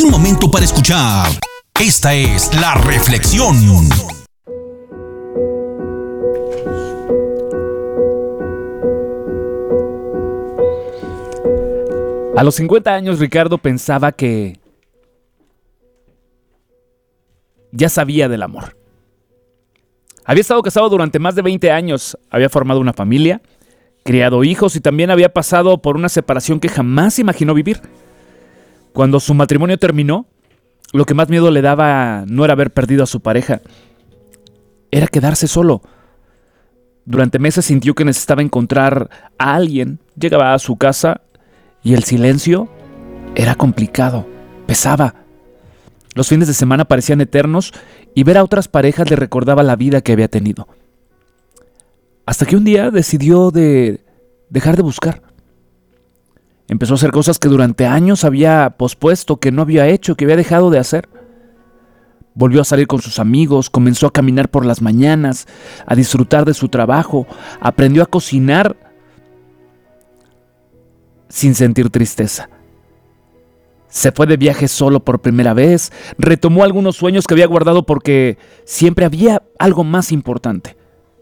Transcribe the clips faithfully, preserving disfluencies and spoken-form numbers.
un momento para escuchar. Esta es La Reflexión. A los cincuenta años, Ricardo pensaba que ya sabía del amor. Había estado casado durante más de veinte años, había formado una familia, criado hijos y también había pasado por una separación que jamás imaginó vivir. Cuando su matrimonio terminó, lo que más miedo le daba no era haber perdido a su pareja, era quedarse solo. Durante meses sintió que necesitaba encontrar a alguien. Llegaba a su casa y el silencio era complicado, pesaba. Los fines de semana parecían eternos y ver a otras parejas le recordaba la vida que había tenido. Hasta que un día decidió de dejar de buscar. Empezó a hacer cosas que durante años había pospuesto, que no había hecho, que había dejado de hacer. Volvió a salir con sus amigos, comenzó a caminar por las mañanas, a disfrutar de su trabajo, aprendió a cocinar sin sentir tristeza. Se fue de viaje solo por primera vez, retomó algunos sueños que había guardado porque siempre había algo más importante.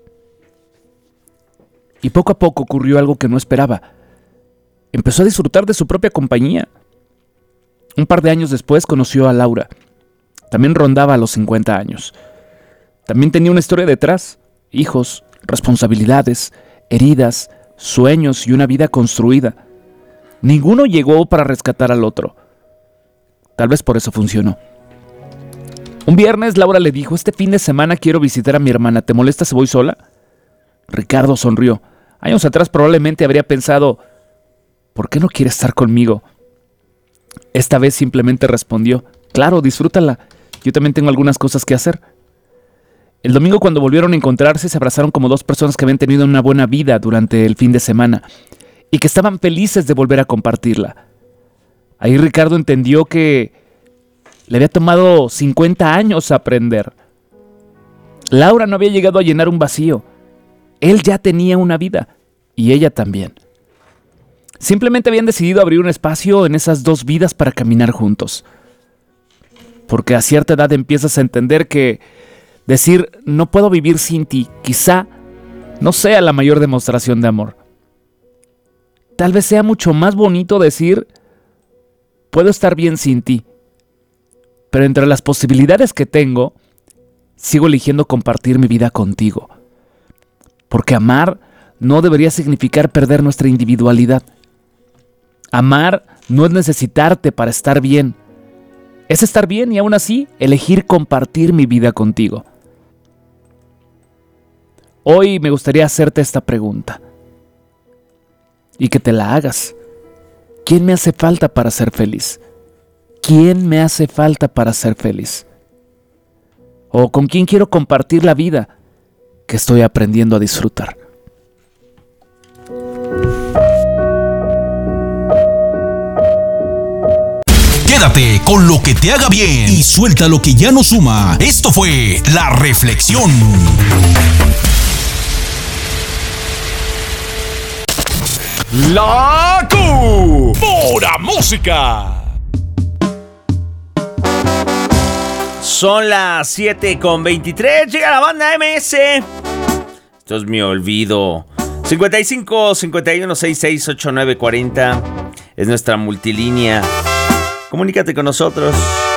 Y poco a poco ocurrió algo que no esperaba. Empezó a disfrutar de su propia compañía. Un par de años después conoció a Laura. También rondaba a los cincuenta años. También tenía una historia detrás: hijos, responsabilidades, heridas, sueños y una vida construida. Ninguno llegó para rescatar al otro. Tal vez por eso funcionó. Un viernes Laura le dijo: este fin de semana quiero visitar a mi hermana, ¿te molesta si voy sola? Ricardo sonrió. Años atrás probablemente habría pensado: ¿por qué no quiere estar conmigo? Esta vez simplemente respondió: claro, disfrútala, yo también tengo algunas cosas que hacer. El domingo, cuando volvieron a encontrarse, se abrazaron como dos personas que habían tenido una buena vida durante el fin de semana y que estaban felices de volver a compartirla. Ahí Ricardo entendió que le había tomado cincuenta años aprender. Laura no había llegado a llenar un vacío. Él ya tenía una vida y ella también. Simplemente habían decidido abrir un espacio en esas dos vidas para caminar juntos. Porque a cierta edad empiezas a entender que decir no puedo vivir sin ti quizá no sea la mayor demostración de amor. Tal vez sea mucho más bonito decir puedo estar bien sin ti, pero entre las posibilidades que tengo, sigo eligiendo compartir mi vida contigo. Porque amar no debería significar perder nuestra individualidad. Amar no es necesitarte para estar bien. Es estar bien y aún así elegir compartir mi vida contigo. Hoy me gustaría hacerte esta pregunta y que te la hagas. ¿Quién me hace falta para ser feliz? ¿Quién me hace falta para ser feliz? ¿O con quién quiero compartir la vida que estoy aprendiendo a disfrutar? Quédate con lo que te haga bien y suelta lo que ya no suma. Esto fue La Reflexión. La Q. Pura música. Son las siete con veintitrés. Llega la banda M S. Esto es Mi Olvido. cincuenta y cinco, cincuenta y uno, sesenta y seis, ochenta y nueve, cuarenta. Es nuestra multilínea. Comunícate con nosotros.